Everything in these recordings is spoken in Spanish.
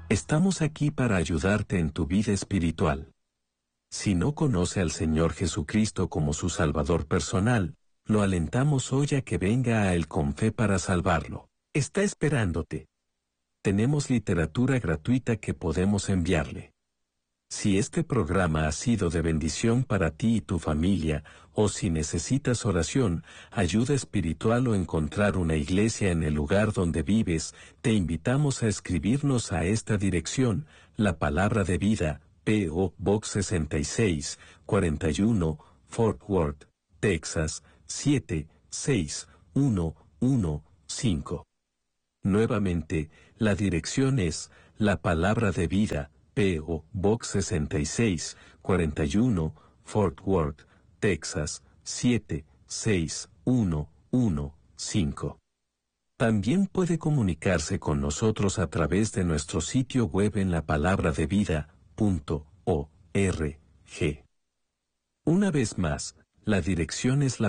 Estamos aquí para ayudarte en tu vida espiritual. Si no conoce al Señor Jesucristo como su Salvador personal, lo alentamos hoy a que venga a Él con fe para salvarlo. Está esperándote. Tenemos literatura gratuita que podemos enviarle. Si este programa ha sido de bendición para ti y tu familia, o si necesitas oración, ayuda espiritual o encontrar una iglesia en el lugar donde vives, te invitamos a escribirnos a esta dirección, La Palabra de Vida, P.O. Box 66, 41, Fort Worth, Texas, 76115. Nuevamente, la dirección es La Palabra de Vida, P.O. Box 66, 41, Fort Worth, Texas, 76115. También puede comunicarse con nosotros a través de nuestro sitio web en lapalabraDeVida.org. Una vez más, la dirección es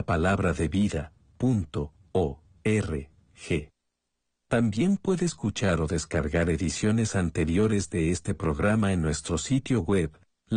lapalabraDeVida.org. También puede escuchar o descargar ediciones anteriores de este programa en nuestro sitio web,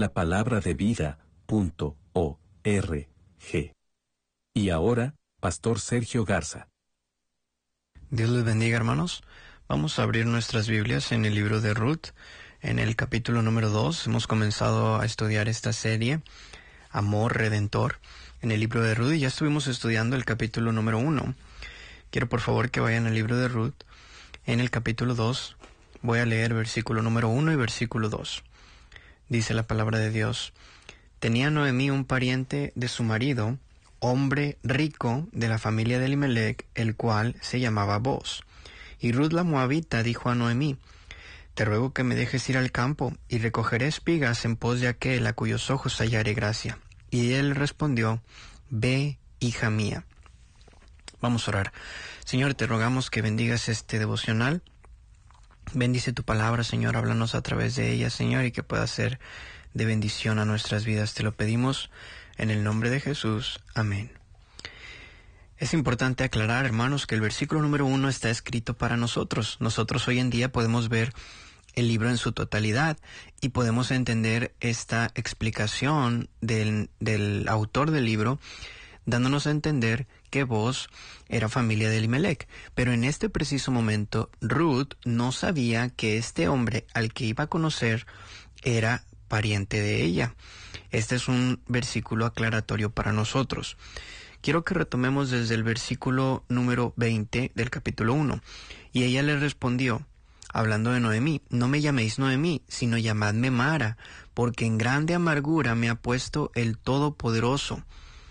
lapalabraDeVida.org. Y ahora, Pastor Sergio Garza. Dios les bendiga, hermanos. Vamos a abrir nuestras Biblias en el libro de Ruth, en el capítulo número 2. Hemos comenzado a estudiar esta serie, Amor Redentor, en el libro de Ruth, y ya estuvimos estudiando el capítulo número 1. Quiero por favor que vayan al libro de Ruth, en el capítulo 2. Voy a leer versículo número 1 y versículo 2. Dice la palabra de Dios: Tenía Noemí un pariente de su marido, hombre rico de la familia de Elimelec, el cual se llamaba Booz. Y Ruth la moabita dijo a Noemí: Te ruego que me dejes ir al campo, y recogeré espigas en pos de aquel a cuyos ojos hallaré gracia. Y él respondió: Ve, hija mía. Vamos a orar. Señor, te rogamos que bendigas este devocional. Bendice tu palabra, Señor, háblanos a través de ella, Señor, y que pueda ser de bendición a nuestras vidas. Te lo pedimos en el nombre de Jesús. Amén. Es importante aclarar, hermanos, que el versículo número 1 está escrito para nosotros. Nosotros hoy en día podemos ver el libro en su totalidad y podemos entender esta explicación del autor del libro, dándonos a entender que Booz era familia de Elimelec. Pero en este preciso momento, Ruth no sabía que este hombre al que iba a conocer era pariente de ella. Este es un versículo aclaratorio para nosotros. Quiero que retomemos desde el versículo número 20 del capítulo 1. Y ella le respondió, hablando de Noemí: No me llaméis Noemí, sino llamadme Mara, porque en grande amargura me ha puesto el Todopoderoso.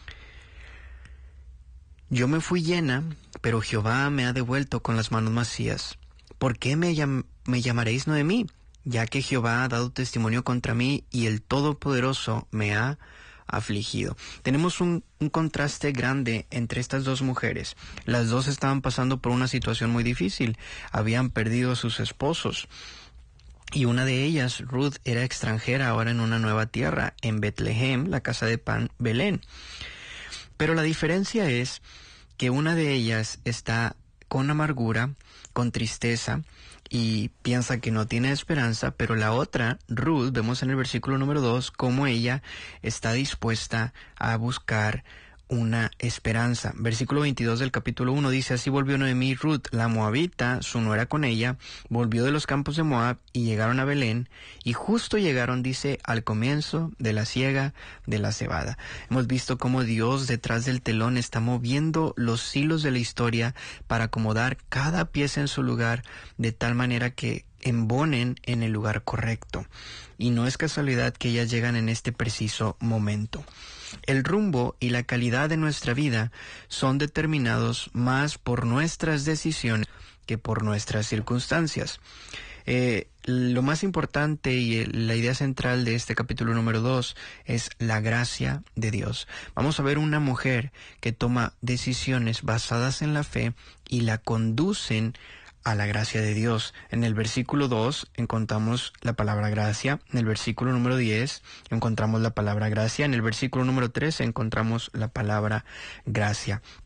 Yo me fui llena, pero Jehová me ha devuelto con las manos vacías. ¿Por qué me llamaréis Noemí? Ya que Jehová ha dado testimonio contra mí y el Todopoderoso me ha afligido. Tenemos un contraste grande entre estas dos mujeres. Las dos estaban pasando por una situación muy difícil. Habían perdido a sus esposos. Y una de ellas, Ruth, era extranjera ahora en una nueva tierra, en Betlehem, la casa de pan, Belén. Pero la diferencia es que una de ellas está con amargura, con tristeza, y piensa que no tiene esperanza, pero la otra, Ruth, vemos en el versículo número 2, cómo ella está dispuesta a buscar una esperanza. Versículo 22 del capítulo 1 dice: Así volvió Noemí, Ruth, la moabita, su nuera con ella, volvió de los campos de Moab y llegaron a Belén, y justo llegaron, dice, al comienzo de la siega de la cebada. Hemos visto cómo Dios detrás del telón está moviendo los hilos de la historia para acomodar cada pieza en su lugar, de tal manera que embonen en el lugar correcto. Y no es casualidad que ellas llegan en este preciso momento. El rumbo y la calidad de nuestra vida son determinados más por nuestras decisiones que por nuestras circunstancias. Lo más importante y la idea central de este capítulo número 2 es la gracia de Dios. Vamos a ver una mujer que toma decisiones basadas en la fe y la conducen a la gracia de Dios. En el versículo 2 encontramos la palabra gracia, en el versículo número 10 encontramos la palabra gracia, en el versículo número 13 encontramos la palabra gracia.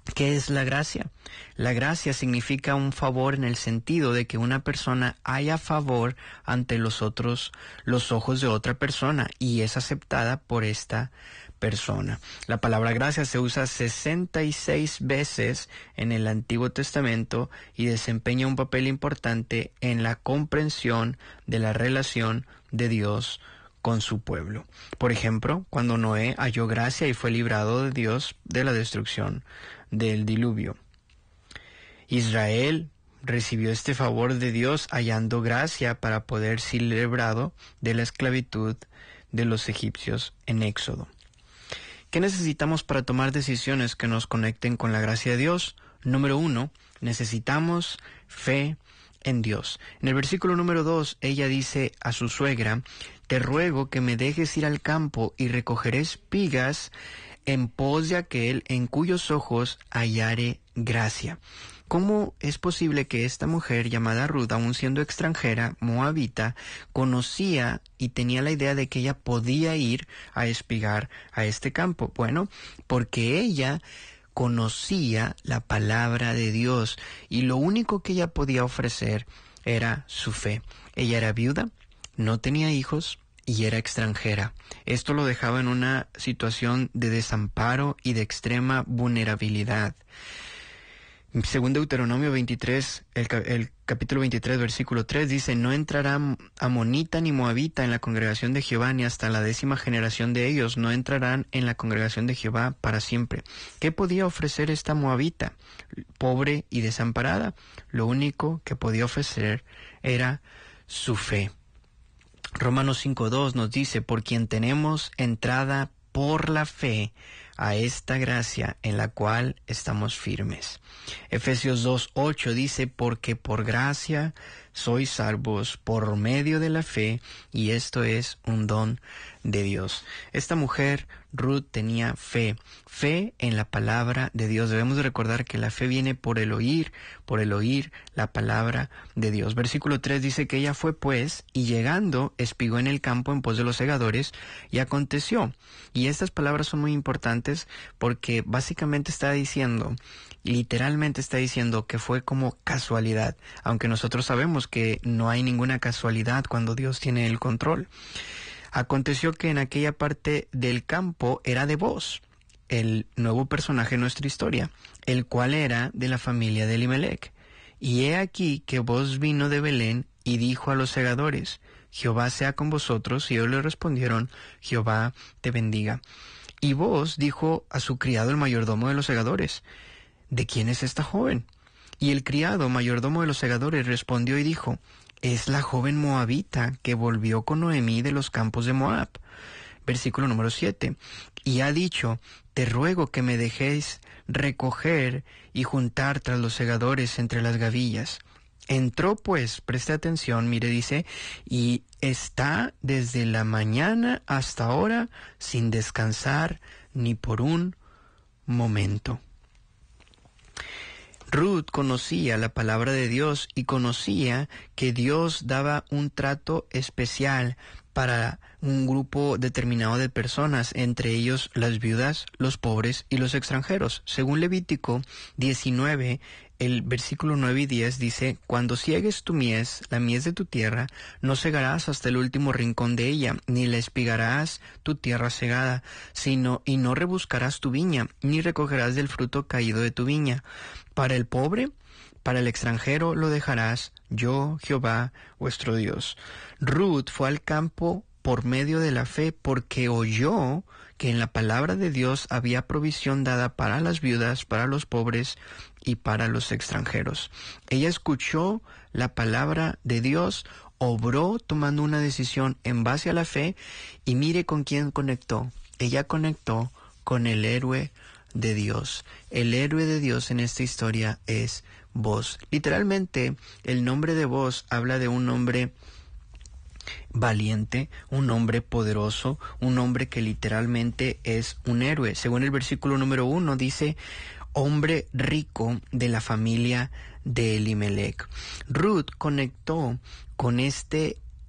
¿Qué es la gracia? La gracia significa un favor en el sentido de que una persona haya favor ante los ojos de otra persona y es aceptada por esta persona. La palabra gracia se usa 66 veces en el Antiguo Testamento y desempeña un papel importante en la comprensión de la relación de Dios con su pueblo. Por ejemplo, cuando Noé halló gracia y fue librado de Dios de la destrucción del diluvio. Israel recibió este favor de Dios hallando gracia para poder ser librado de la esclavitud de los egipcios en Éxodo. ¿Qué necesitamos para tomar decisiones que nos conecten con la gracia de Dios? Número 1, necesitamos fe en Dios. En el versículo número 2, ella dice a su suegra: te ruego que me dejes ir al campo y recogeré espigas en pos de aquel en cuyos ojos hallare gracia. ¿Cómo es posible que esta mujer llamada Ruth, aun siendo extranjera, moabita, conocía y tenía la idea de que ella podía ir a espigar a este campo? Bueno, porque ella conocía la palabra de Dios y lo único que ella podía ofrecer era su fe. Ella era viuda, no tenía hijos y era extranjera. Esto lo dejaba en una situación de desamparo y de extrema vulnerabilidad. Según Deuteronomio 23, el capítulo 23, versículo 3, dice: no entrará amonita ni moabita en la congregación de Jehová, ni hasta la 10ª generación de ellos no entrarán en la congregación de Jehová para siempre. ¿Qué podía ofrecer esta moabita? Pobre y desamparada. Lo único que podía ofrecer era su fe. Romanos 5:2 nos dice: por quien tenemos entrada por la fe a esta gracia en la cual estamos firmes. Efesios 2:8 dice: porque por gracia sois salvos por medio de la fe, y esto es un don de Dios. Esta mujer, Ruth, tenía fe en la palabra de Dios. Debemos de recordar que la fe viene por el oír la palabra de Dios. Versículo 3 dice que ella fue pues, y llegando, espigó en el campo en pos de los segadores, y aconteció. Y estas palabras son muy importantes porque básicamente literalmente está diciendo que fue como casualidad, aunque nosotros sabemos que no hay ninguna casualidad cuando Dios tiene el control. Aconteció que en aquella parte del campo era de Boz, el nuevo personaje en nuestra historia, el cual era de la familia de Elimelec. Y he aquí que Boz vino de Belén y dijo a los segadores: Jehová sea con vosotros. Y ellos le respondieron: Jehová te bendiga. Y Boz dijo a su criado, el mayordomo de los segadores: ¿de quién es esta joven? Y el criado, mayordomo de los segadores, respondió y dijo: es la joven moabita que volvió con Noemí de los campos de Moab. Versículo número 7. Y ha dicho: te ruego que me dejéis recoger y juntar tras los segadores entre las gavillas. Entró pues, preste atención, mire, dice, y está desde la mañana hasta ahora sin descansar ni por un momento. Ruth conocía la palabra de Dios y conocía que Dios daba un trato especial para un grupo determinado de personas, entre ellos las viudas, los pobres y los extranjeros. Según Levítico 19, el versículo 9 y 10 dice: cuando ciegues tu mies, la mies de tu tierra, no segarás hasta el último rincón de ella, ni la espigarás tu tierra segada, y no rebuscarás tu viña, ni recogerás del fruto caído de tu viña. Para el pobre, para el extranjero lo dejarás, yo, Jehová, vuestro Dios. Ruth fue al campo por medio de la fe porque oyó que en la palabra de Dios había provisión dada para las viudas, para los pobres y para los extranjeros. Ella escuchó la palabra de Dios, obró tomando una decisión en base a la fe, y mire con quién conectó. Ella conectó con el héroe de Dios. El héroe de Dios en esta historia es Boz. Literalmente, el nombre de Boz habla de un hombre valiente, un hombre poderoso, un hombre que literalmente es un héroe. Según el versículo número 1 dice: hombre rico de la familia de Elimelec. Ruth conectó con este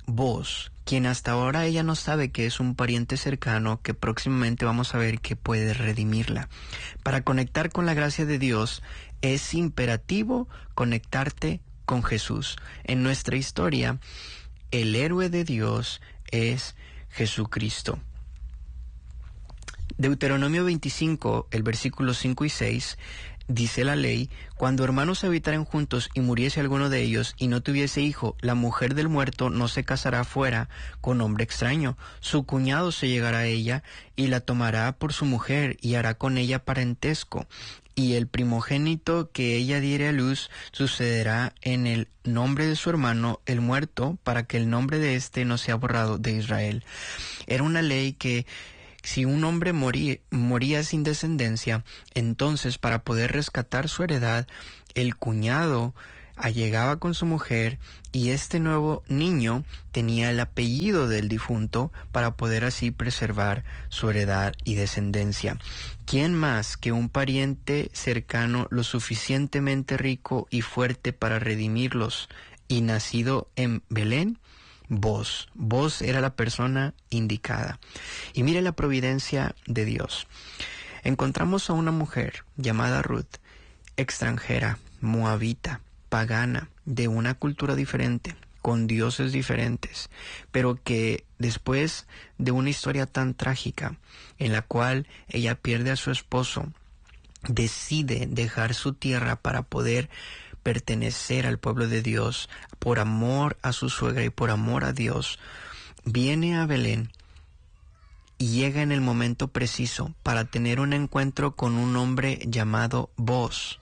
Boaz, quien hasta ahora ella no sabe que es un pariente cercano que próximamente vamos a ver que puede redimirla. Para conectar con la gracia de Dios es imperativo conectarte con Jesús. En nuestra historia, el héroe de Dios es Jesucristo. Deuteronomio 25, el versículo 5 y 6, dice la ley: cuando hermanos habitaren juntos y muriese alguno de ellos y no tuviese hijo, la mujer del muerto no se casará fuera con hombre extraño. Su cuñado se llegará a ella y la tomará por su mujer y hará con ella parentesco. Y el primogénito que ella diere a luz sucederá en el nombre de su hermano el muerto, para que el nombre de éste no sea borrado de Israel. Era una ley que si un hombre moría sin descendencia, entonces para poder rescatar su heredad, el cuñado allegaba con su mujer y este nuevo niño tenía el apellido del difunto para poder así preservar su heredad y descendencia. ¿Quién más que un pariente cercano lo suficientemente rico y fuerte para redimirlos y nacido en Belén? Boaz era la persona indicada. Y mire la providencia de Dios. Encontramos a una mujer llamada Ruth, extranjera, moabita, pagana, de una cultura diferente, con dioses diferentes, pero que después de una historia tan trágica, en la cual ella pierde a su esposo, decide dejar su tierra para poder pertenecer al pueblo de Dios, por amor a su suegra y por amor a Dios, viene a Belén y llega en el momento preciso para tener un encuentro con un hombre llamado Boaz.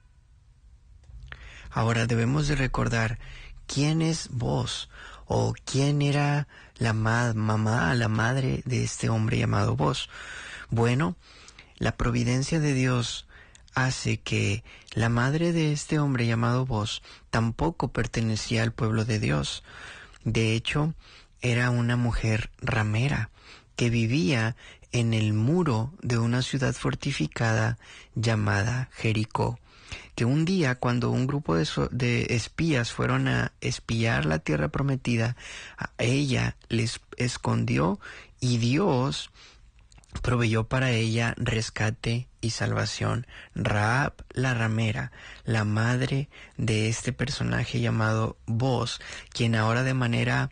Ahora debemos de recordar quién es Boaz, o quién era la madre de este hombre llamado Boaz. Bueno, la providencia de Dios hace que la madre de este hombre llamado Boaz tampoco pertenecía al pueblo de Dios. De hecho, era una mujer ramera que vivía en el muro de una ciudad fortificada llamada Jericó, que un día, cuando un grupo de espías fueron a espiar la tierra prometida, a ella les escondió y Dios proveyó para ella rescate y salvación. Rahab, la ramera, la madre de este personaje llamado Boaz, quien ahora de manera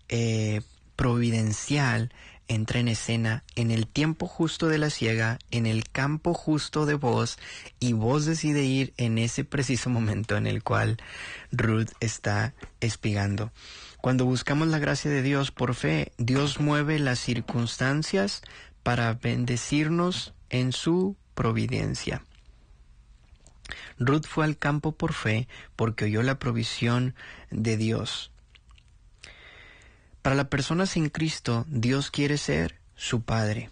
providencial entra en escena en el tiempo justo de la siega, en el campo justo de Boaz, y Boaz decide ir en ese preciso momento en el cual Ruth está espigando. Cuando buscamos la gracia de Dios por fe, Dios mueve las circunstancias para bendecirnos en su providencia. Ruth fue al campo por fe porque oyó la provisión de Dios. Para la persona sin Cristo, Dios quiere ser su Padre,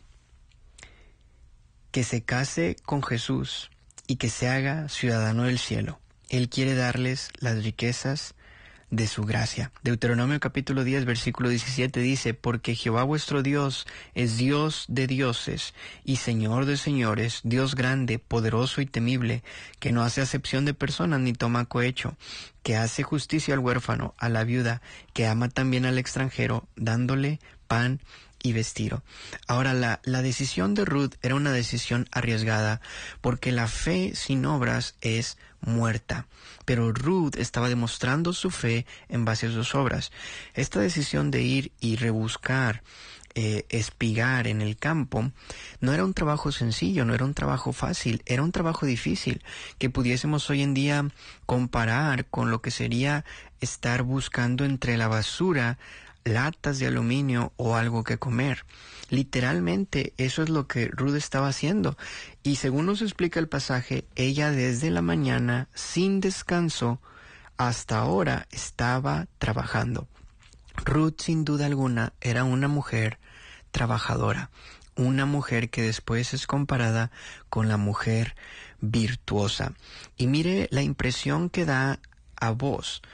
que se case con Jesús y que se haga ciudadano del cielo. Él quiere darles las riquezas de su gracia. Deuteronomio capítulo 10, versículo 17 dice: porque Jehová vuestro Dios es Dios de dioses y Señor de señores, Dios grande, poderoso y temible, que no hace acepción de personas ni toma cohecho, que hace justicia al huérfano, a la viuda, que ama también al extranjero, dándole pan y vestido. Ahora, la decisión de Ruth era una decisión arriesgada, porque la fe sin obras es muerta. Pero Ruth estaba demostrando su fe en base a sus obras. Esta decisión de ir y rebuscar, espigar en el campo, no era un trabajo sencillo, no era un trabajo fácil, era un trabajo difícil, que pudiésemos hoy en día comparar con lo que sería estar buscando entre la basura latas de aluminio o algo que comer. Literalmente eso es lo que Ruth estaba haciendo, y según nos explica el pasaje, ella desde la mañana sin descanso hasta ahora estaba trabajando. Ruth, sin duda alguna, era una mujer trabajadora, una mujer que después es comparada con la mujer virtuosa. Y mire la impresión que da a Boaz.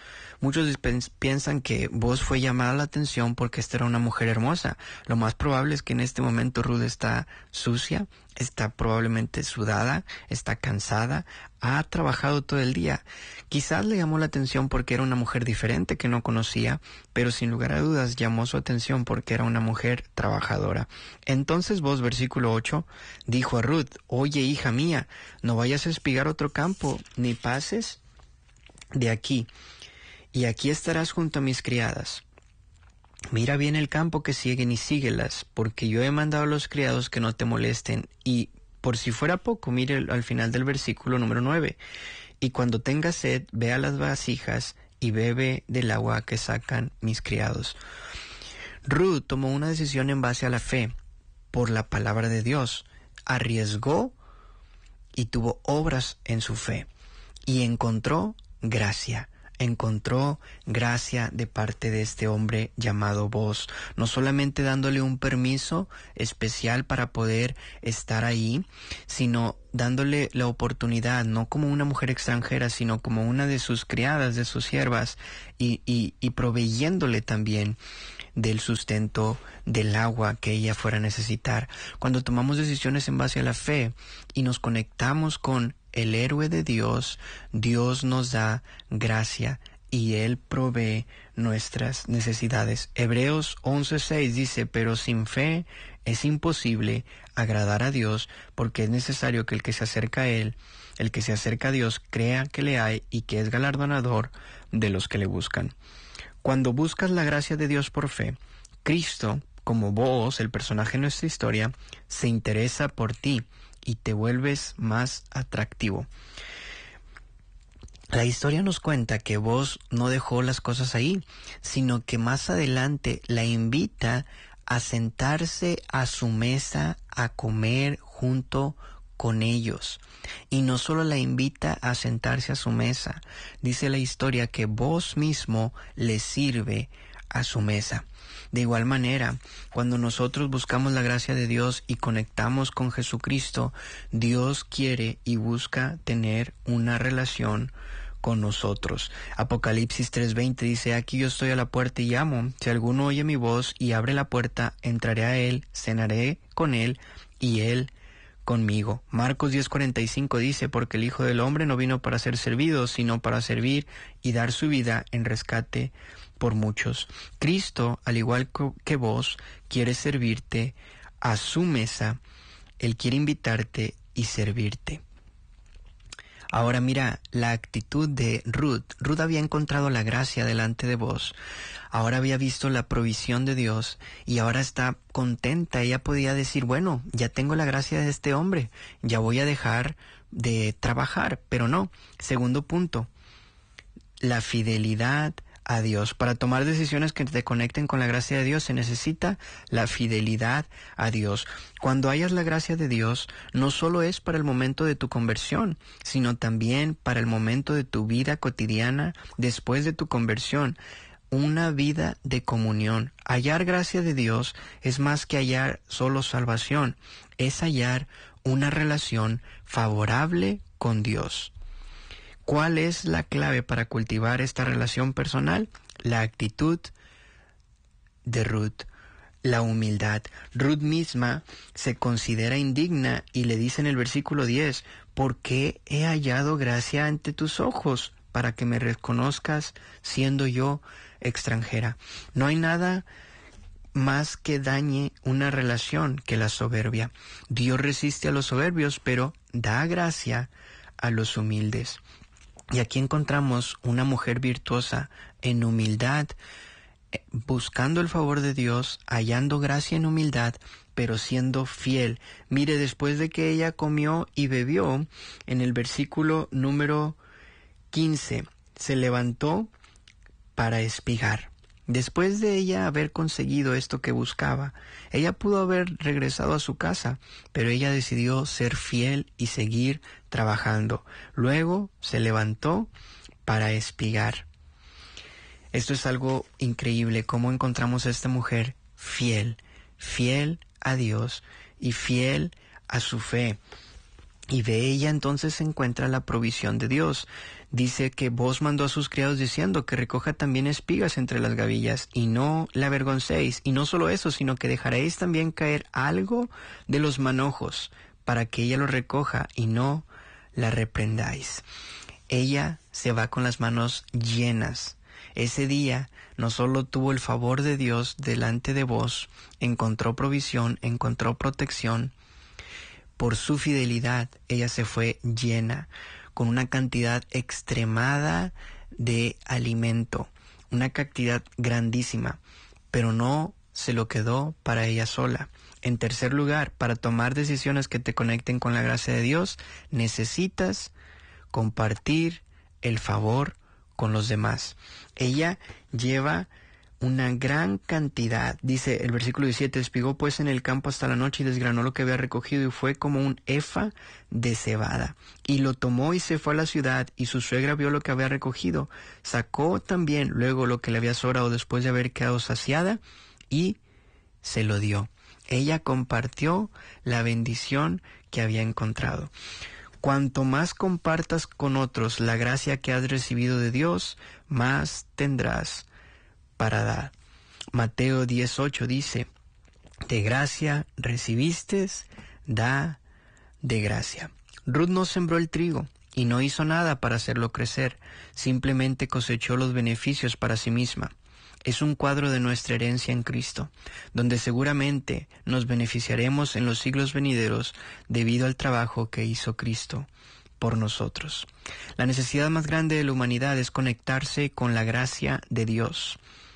Muchos piensan que Booz fue llamada la atención porque esta era una mujer hermosa. Lo más probable es que en este momento Ruth está sucia, está probablemente sudada, está cansada, ha trabajado todo el día. Quizás le llamó la atención porque era una mujer diferente que no conocía, pero sin lugar a dudas llamó su atención porque era una mujer trabajadora. Entonces Booz, versículo 8, dijo a Ruth: oye, hija mía, no vayas a espigar otro campo, ni pases de aquí, y aquí estarás junto a mis criadas. Mira bien el campo que siguen y síguelas, porque yo he mandado a los criados que no te molesten. Y por si fuera poco, mire al final del versículo número 9. Y cuando tengas sed, ve a las vasijas y bebe del agua que sacan mis criados. Ruth tomó una decisión en base a la fe, por la palabra de Dios. Arriesgó y tuvo obras en su fe. Y encontró gracia. Encontró gracia de parte de este hombre llamado Booz, no solamente dándole un permiso especial para poder estar ahí, sino dándole la oportunidad, no como una mujer extranjera, sino como una de sus criadas, de sus siervas, y proveyéndole también del sustento del agua que ella fuera a necesitar. Cuando tomamos decisiones en base a la fe y nos conectamos con el héroe de Dios, Dios nos da gracia y Él provee nuestras necesidades. Hebreos 11:6 dice: pero sin fe es imposible agradar a Dios, porque es necesario que el que se acerca a Él, el que se acerca a Dios, crea que le hay y que es galardonador de los que le buscan. Cuando buscas la gracia de Dios por fe, Cristo, como Booz, el personaje en nuestra historia, se interesa por ti y te vuelves más atractivo. La historia nos cuenta que Booz no dejó las cosas ahí, sino que más adelante la invita a sentarse a su mesa a comer junto con ellos. Y no solo la invita a sentarse a su mesa, dice la historia que Booz mismo le sirve a su mesa. De igual manera, cuando nosotros buscamos la gracia de Dios y conectamos con Jesucristo, Dios quiere y busca tener una relación con nosotros. Apocalipsis 3:20 dice: aquí yo estoy a la puerta y llamo. Si alguno oye mi voz y abre la puerta, entraré a él, cenaré con él y él conmigo. Marcos 10:45 dice: porque el Hijo del Hombre no vino para ser servido, sino para servir y dar su vida en rescate por muchos. Cristo, al igual que vos, quiere servirte a su mesa. Él quiere invitarte y servirte. Ahora mira la actitud de Ruth. Ruth había encontrado la gracia delante de Booz. Ahora había visto la provisión de Dios y ahora está contenta. Ella podía decir: bueno, ya tengo la gracia de este hombre, ya voy a dejar de trabajar. Pero no. Segundo punto, la fidelidad a Dios. Para tomar decisiones que te conecten con la gracia de Dios se necesita la fidelidad a Dios. Cuando hayas la gracia de Dios, no solo es para el momento de tu conversión, sino también para el momento de tu vida cotidiana después de tu conversión. Una vida de comunión. Hallar gracia de Dios es más que hallar solo salvación, es hallar una relación favorable con Dios. ¿Cuál es la clave para cultivar esta relación personal? La actitud de Ruth, la humildad. Ruth misma se considera indigna y le dice en el versículo 10: ¿por qué he hallado gracia ante tus ojos para que me reconozcas siendo yo extranjera? No hay nada más que dañe una relación que la soberbia. Dios resiste a los soberbios, pero da gracia a los humildes. Y aquí encontramos una mujer virtuosa en humildad, buscando el favor de Dios, hallando gracia en humildad, pero siendo fiel. Mire, después de que ella comió y bebió, en el versículo número 15, se levantó para espigar. Después de ella haber conseguido esto que buscaba, ella pudo haber regresado a su casa, pero ella decidió ser fiel y seguir trabajando. Luego se levantó para espigar. Esto es algo increíble, cómo encontramos a esta mujer fiel, fiel a Dios y fiel a su fe. Y de ella entonces se encuentra la provisión de Dios. Dice que Booz mandó a sus criados diciendo que recoja también espigas entre las gavillas y no la avergoncéis. Y no solo eso, sino que dejaréis también caer algo de los manojos para que ella lo recoja y no la reprendáis. Ella se va con las manos llenas. Ese día no solo tuvo el favor de Dios delante de Booz, encontró provisión, encontró protección. Por su fidelidad, ella se fue llena, con una cantidad extremada de alimento, una cantidad grandísima, pero no se lo quedó para ella sola. En tercer lugar, para tomar decisiones que te conecten con la gracia de Dios, necesitas compartir el favor con los demás. Ella lleva una gran cantidad. Dice el versículo 17, espigó pues en el campo hasta la noche y desgranó lo que había recogido y fue como un efa de cebada. Y lo tomó y se fue a la ciudad y su suegra vio lo que había recogido. Sacó también luego lo que le había sobrado después de haber quedado saciada y se lo dio. Ella compartió la bendición que había encontrado. Cuanto más compartas con otros la gracia que has recibido de Dios, más tendrás para dar. Mateo 10:8 dice, de gracia recibiste, da de gracia. Ruth no sembró el trigo y no hizo nada para hacerlo crecer, simplemente cosechó los beneficios para sí misma. Es un cuadro de nuestra herencia en Cristo, donde seguramente nos beneficiaremos en los siglos venideros debido al trabajo que hizo Cristo por nosotros. La necesidad más grande de la humanidad es conectarse con la gracia de Dios.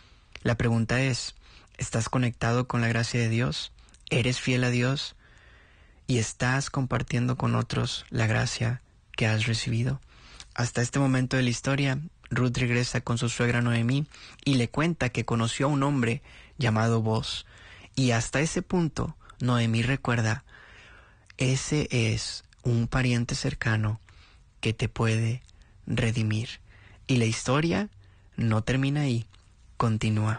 La pregunta es, ¿estás conectado con la gracia de Dios? ¿Eres fiel a Dios? ¿Y estás compartiendo con otros la gracia que has recibido? Hasta este momento de la historia, Ruth regresa con su suegra Noemí y le cuenta que conoció a un hombre llamado Booz. Y hasta ese punto, Noemí recuerda, ese es un pariente cercano que te puede redimir. Y la historia no termina ahí, continúa.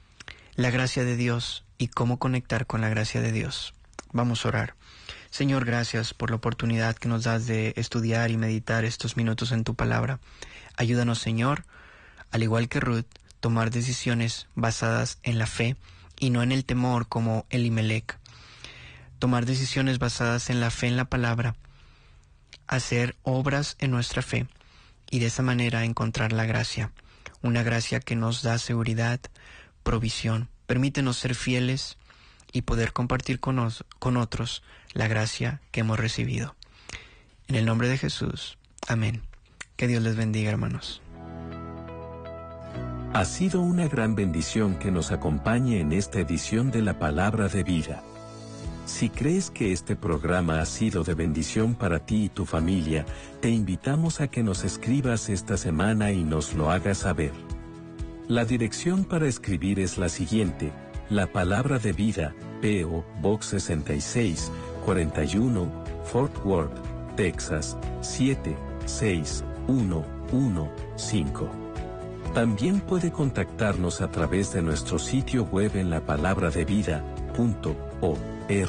La gracia de Dios y cómo conectar con la gracia de Dios. Vamos a orar. Señor, gracias por la oportunidad que nos das de estudiar y meditar estos minutos en tu palabra. Ayúdanos, Señor, al igual que Ruth, tomar decisiones basadas en la fe y no en el temor como Elimelech. Tomar decisiones basadas en la fe en la palabra, hacer obras en nuestra fe y de esa manera encontrar la gracia, una gracia que nos da seguridad, provisión. Permítenos ser fieles y poder compartir con otros la gracia que hemos recibido. En el nombre de Jesús. Amén. Que Dios les bendiga, hermanos. Ha sido una gran bendición que nos acompañe en esta edición de la Palabra de Vida. Si crees que este programa ha sido de bendición para ti y tu familia, te invitamos a que nos escribas esta semana y nos lo hagas saber. La dirección para escribir es la siguiente: La Palabra de Vida, P.O. Box 66, 41, Fort Worth, Texas, 76115. También puede contactarnos a través de nuestro sitio web en lapalabraDeVida.org.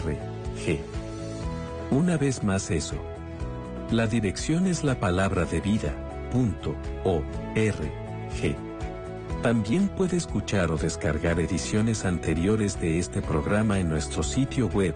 Una vez más eso. La dirección es lapalabraDeVida.org. También puede escuchar o descargar ediciones anteriores de este programa en nuestro sitio web,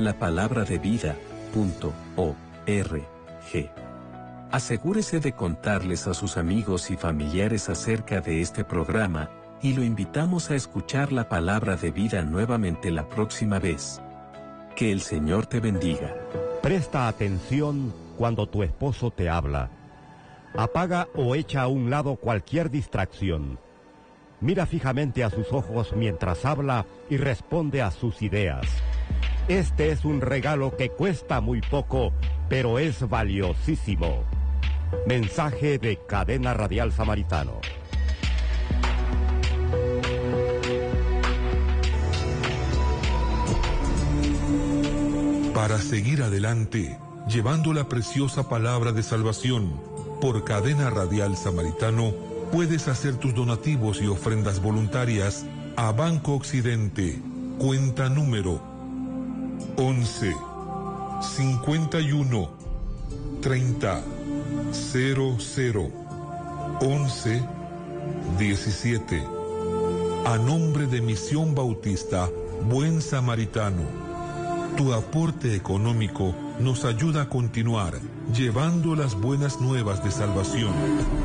lapalabraDeVida.org. Asegúrese de contarles a sus amigos y familiares acerca de este programa, y lo invitamos a escuchar la Palabra de Vida nuevamente la próxima vez. Que el Señor te bendiga. Presta atención cuando tu esposo te habla. Apaga o echa a un lado cualquier distracción. Mira fijamente a sus ojos mientras habla y responde a sus ideas. Este es un regalo que cuesta muy poco, pero es valiosísimo. Mensaje de Cadena Radial Samaritano. Para seguir adelante, llevando la preciosa palabra de salvación por Cadena Radial Samaritano, puedes hacer tus donativos y ofrendas voluntarias a Banco Occidente, cuenta número 11 51 30 00 11 17. A nombre de Misión Bautista Buen Samaritano, tu aporte económico nos ayuda a continuar llevando las buenas nuevas de salvación.